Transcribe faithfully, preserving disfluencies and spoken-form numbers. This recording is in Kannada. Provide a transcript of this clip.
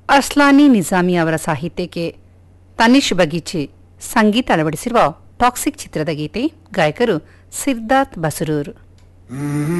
ಅಸ್ಲಾನಿ ನಿಜಾಮಿ ಅವರ ಸಾಹಿತ್ಯಕ್ಕೆ ತನಿಷ್ ಬಗೀಚಿ ಸಂಗೀತ ಅಳವಡಿಸಿರುವ ಟಾಕ್ಸಿಕ್ ಚಿತ್ರದ ಗೀತೆ, ಗಾಯಕರು ಸಿದ್ಧಾರ್ಥ್ ಬಸರೂರ್.